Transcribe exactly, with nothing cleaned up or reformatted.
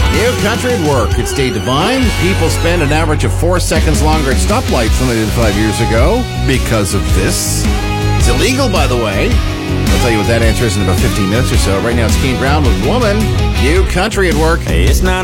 New Country at Work. It's Dave Devine. People spend an average of four seconds longer at stoplights than they did five years ago because of this. It's illegal, by the way. I'll tell you what that answer is in about fifteen minutes or so. Right now, it's Keen Brown with Woman. New Country at Work. Hey, it's not